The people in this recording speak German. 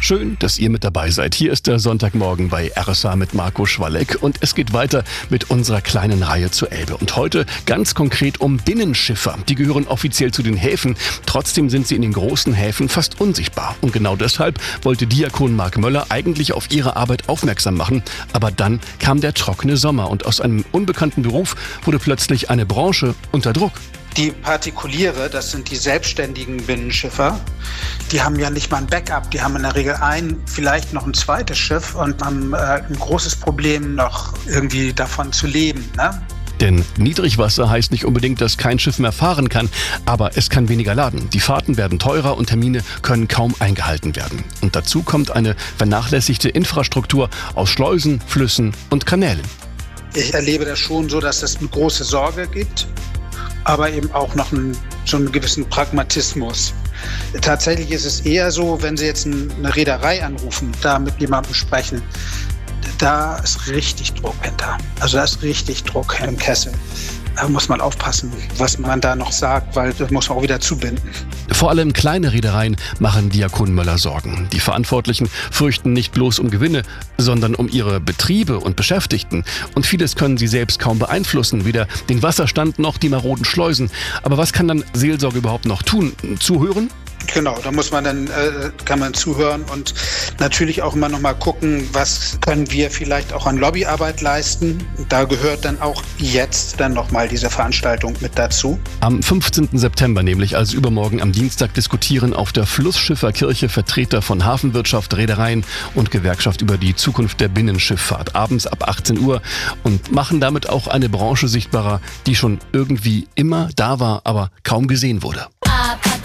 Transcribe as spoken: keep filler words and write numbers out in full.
Schön, dass ihr mit dabei seid. Hier ist der Sonntagmorgen bei R S A mit Marco Schwalleck und es geht weiter mit unserer kleinen Reihe zur Elbe. Und heute ganz konkret um Binnenschiffer. Die gehören offiziell zu den Häfen, trotzdem sind sie in den großen Häfen fast unsichtbar. Und genau deshalb wollte Diakon Mark Möller eigentlich auf ihre Arbeit aufmerksam machen. Aber dann kam der trockene Sommer und aus einem unbekannten Beruf wurde plötzlich eine Branche unter Druck. Die Partikuliere, das sind die selbstständigen Binnenschiffer, die haben ja nicht mal ein Backup. Die haben in der Regel ein, vielleicht noch ein zweites Schiff und haben äh, ein großes Problem, noch irgendwie davon zu leben, ne? Denn Niedrigwasser heißt nicht unbedingt, dass kein Schiff mehr fahren kann, aber es kann weniger laden. Die Fahrten werden teurer und Termine können kaum eingehalten werden. Und dazu kommt eine vernachlässigte Infrastruktur aus Schleusen, Flüssen und Kanälen. Ich erlebe das schon so, dass es eine große Sorge gibt, aber eben auch noch einen, so einen gewissen Pragmatismus. Tatsächlich ist es eher so, wenn Sie jetzt eine Reederei anrufen, da mit jemandem sprechen, da ist richtig Druck hinter. Also da ist richtig Druck im Kessel. Da muss man aufpassen, was man da noch sagt, weil das muss man auch wieder zubinden. Vor allem kleine Reedereien machen Diakon Möller Sorgen. Die Verantwortlichen fürchten nicht bloß um Gewinne, sondern um ihre Betriebe und Beschäftigten. Und vieles können sie selbst kaum beeinflussen, weder den Wasserstand noch die maroden Schleusen. Aber was kann dann Seelsorge überhaupt noch tun? Zuhören? Genau, da muss man dann, äh, kann man zuhören und natürlich auch immer noch mal gucken, was können wir vielleicht auch an Lobbyarbeit leisten. Da gehört dann auch jetzt dann noch mal diese Veranstaltung mit dazu. Am fünfzehnten September, nämlich also übermorgen am Dienstag, diskutieren auf der Flussschifferkirche Vertreter von Hafenwirtschaft, Reedereien und Gewerkschaft über die Zukunft der Binnenschifffahrt. Abends ab achtzehn Uhr und machen damit auch eine Branche sichtbarer, die schon irgendwie immer da war, aber kaum gesehen wurde.